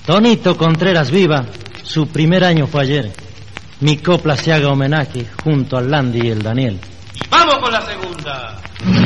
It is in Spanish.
Tonito Contreras viva, su primer año fue ayer. Mi copla se haga homenaje junto al Landy y el Daniel. ¡Vamos con la segunda!